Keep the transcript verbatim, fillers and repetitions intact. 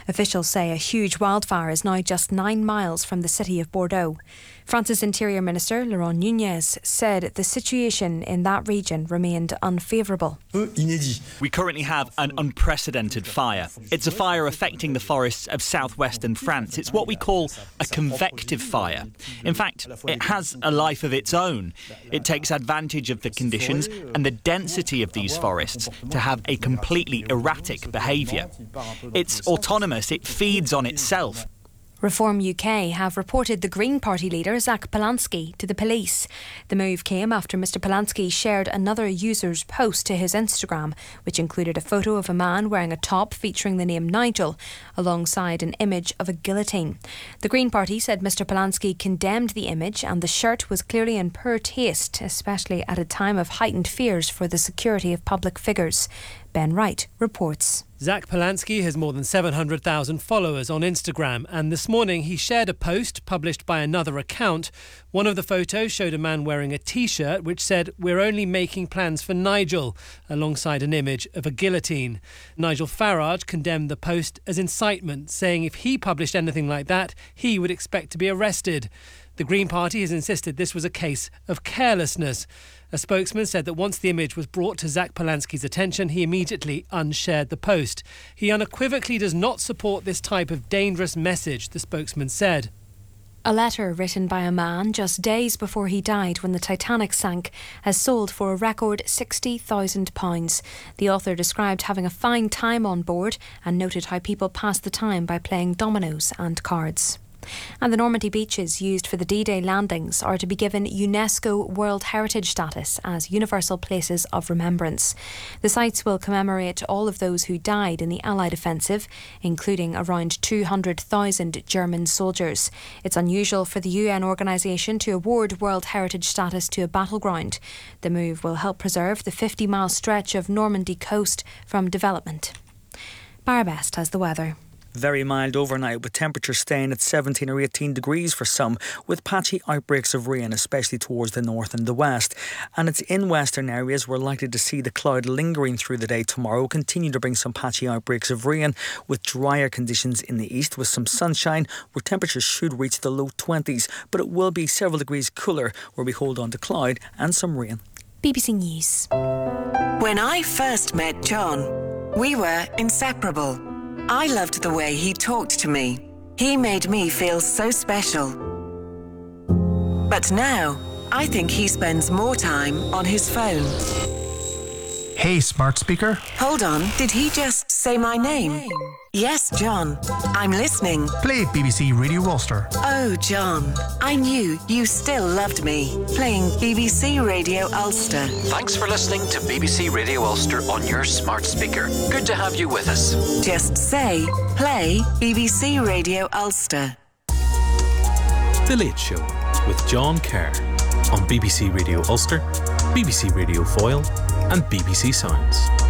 Officials say a huge wildfire is now just nine miles from the city of Bordeaux. France's Interior Minister, Laurent Nunez, said the situation in that region remained unfavourable. We currently have an unprecedented fire. It's a fire affecting the forests of southwestern France. It's what we call a convective fire. In fact, it has a life of its own. It takes advantage of the conditions and the density of these forests to have a completely erratic behaviour. It's autonomous, it feeds on itself. Reform U K have reported the Green Party leader, Zach Polanski, to the police. The move came after Mr Polanski shared another user's post to his Instagram, which included a photo of a man wearing a top featuring the name Nigel, alongside an image of a guillotine. The Green Party said Mr Polanski condemned the image and the shirt was clearly in poor taste, especially at a time of heightened fears for the security of public figures. Ben Wright reports. Zach Polanski has more than seven hundred thousand followers on Instagram, and this morning he shared a post published by another account. One of the photos showed a man wearing a T-shirt which said, "We're only making plans for Nigel," alongside an image of a guillotine. Nigel Farage condemned the post as incitement, saying if he published anything like that, he would expect to be arrested. The Green Party has insisted this was a case of carelessness. A spokesman said that once the image was brought to Zach Polanski's attention, he immediately unshared the post. He unequivocally does not support this type of dangerous message, the spokesman said. A letter written by a man just days before he died when the Titanic sank has sold for a record sixty thousand pounds. The author described having a fine time on board and noted how people passed the time by playing dominoes and cards. And the Normandy beaches used for the D-Day landings are to be given UNESCO World Heritage status as universal places of remembrance. The sites will commemorate all of those who died in the Allied offensive, including around two hundred thousand German soldiers. It's unusual for the U N organisation to award World Heritage status to a battleground. The move will help preserve the fifty mile stretch of Normandy coast from development. Barabest has the weather. Very mild overnight with temperatures staying at seventeen or eighteen degrees for some, with patchy outbreaks of rain, especially towards the north and the west. And it's in western areas we're likely to see the cloud lingering through the day tomorrow, continue to bring some patchy outbreaks of rain, with drier conditions in the east with some sunshine, where temperatures should reach the low twenties, but it will be several degrees cooler where we hold on to cloud and some rain. B B C News. When I first met John, we were inseparable. I loved the way he talked to me. He made me feel so special. But now, I think he spends more time on his phone. Hey, smart speaker. Hold on, did he just say my name? Yes, John. I'm listening. Play B B C Radio Ulster. Oh, John. I knew you still loved me. Playing B B C Radio Ulster. Thanks for listening to B B C Radio Ulster on your smart speaker. Good to have you with us. Just say, play B B C Radio Ulster. The Late Show with John Kerr on B B C Radio Ulster, B B C Radio Foyle and B B C Sounds.